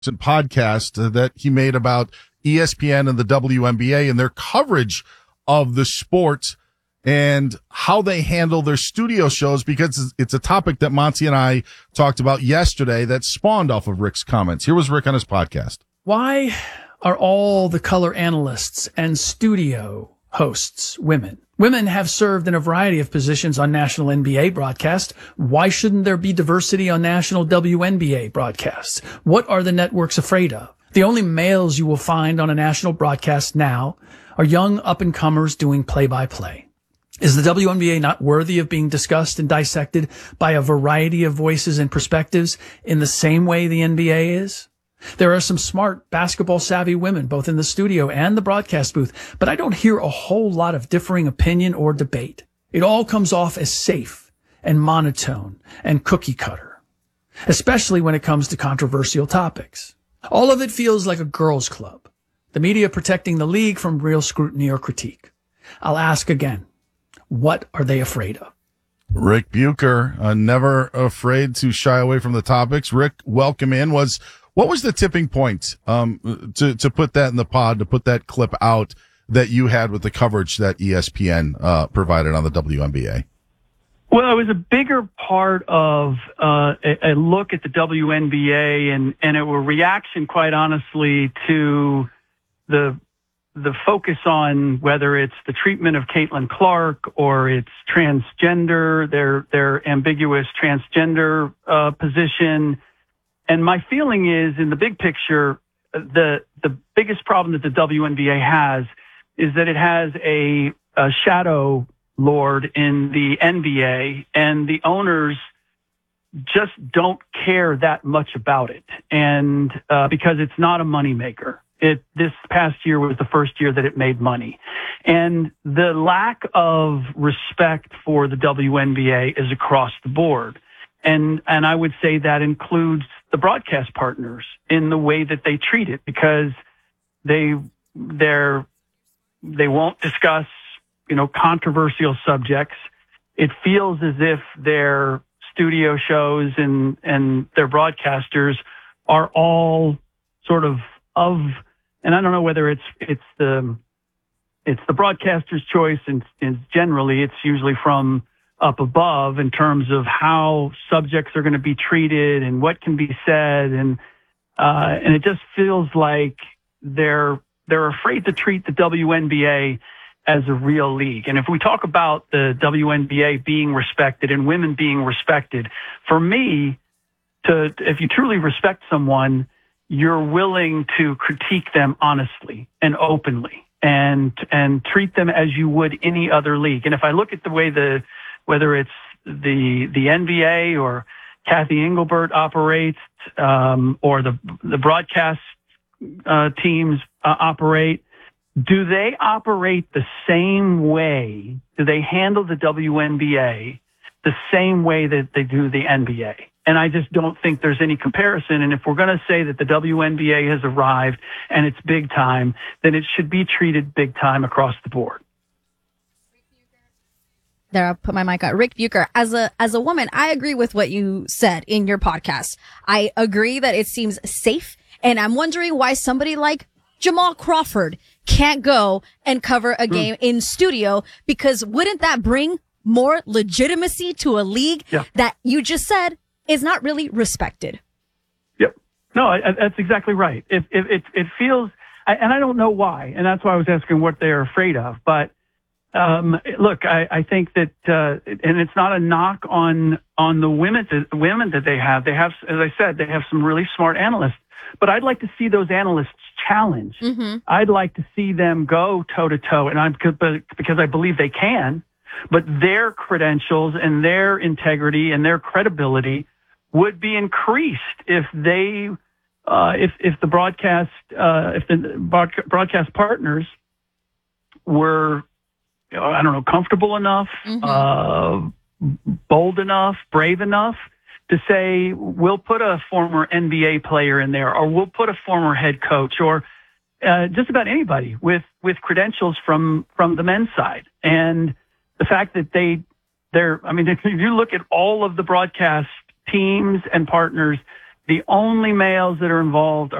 podcast that he made about ESPN and the WNBA and their coverage of the sport and how they handle their studio shows, because it's a topic that Monty and I talked about yesterday that spawned off of Rick's comments. Here was Rick on his podcast. Why are all the color analysts and studio hosts women? Women have served in a variety of positions on national NBA broadcasts. Why shouldn't there be diversity on national WNBA broadcasts? What are the networks afraid of? The only males you will find on a national broadcast now are young up-and-comers doing play-by-play. Is the WNBA not worthy of being discussed and dissected by a variety of voices and perspectives in the same way the NBA is? There are some smart basketball-savvy women, both in the studio and the broadcast booth, but I don't hear a whole lot of differing opinion or debate. It all comes off as safe and monotone and cookie-cutter, especially when it comes to controversial topics. All of it feels like a girls' club, the media protecting the league from real scrutiny or critique. I'll ask again, what are they afraid of? Rick Bucher, never afraid to shy away from the topics. Rick, welcome in. What was the tipping point to put that in the pod, to put that clip out that you had with the coverage that ESPN provided on the WNBA? Well, it was a bigger part of a look at the WNBA and a reaction, quite honestly, to the focus on whether it's the treatment of Caitlin Clark or it's transgender, their ambiguous transgender position. And my feeling is, in the big picture, the biggest problem that the WNBA has is that it has a shadow lord in the NBA, and the owners just don't care that much about it. And because it's not a moneymaker. This past year was the first year that it made money. And the lack of respect for the WNBA is across the board. And I would say that includes the broadcast partners in the way that they treat it, because they won't discuss, controversial subjects. It feels as if their studio shows and their broadcasters are all sort of, and I don't know whether it's the broadcaster's choice, and generally it's usually from up above in terms of how subjects are going to be treated and what can be said. And it just feels like they're afraid to treat the WNBA as a real league. And if we talk about the WNBA being respected and women being respected, for me, if you truly respect someone, you're willing to critique them honestly and openly and treat them as you would any other league. And if I look at the way whether it's the NBA or Kathy Engelbert operates, or the broadcast teams operate, do they operate the same way? Do they handle the WNBA the same way that they do the NBA? And I just don't think there's any comparison. And if we're going to say that the WNBA has arrived and it's big time, then it should be treated big time across the board. There, I'll put my mic on. Rick Bucher, as a woman, I agree with what you said in your podcast. I agree that it seems safe, and I'm wondering why somebody like Jamal Crawford can't go and cover a game in studio, because wouldn't that bring more legitimacy to a league that you just said is not really respected? Yep. No, that's exactly right. It feels, and I don't know why, and that's why I was asking what they're afraid of, but look, I think that, and it's not a knock on the women that they have. They have, as I said, they have some really smart analysts, but I'd like to see those analysts challenged. Mm-hmm. I'd like to see them go toe to toe, and because I believe they can, but their credentials and their integrity and their credibility would be increased if the broadcast partners were, I don't know, comfortable enough, bold enough, brave enough to say, we'll put a former NBA player in there, or we'll put a former head coach, or just about anybody with credentials from the men's side. And the fact that if you look at all of the broadcast teams and partners, The only males that are involved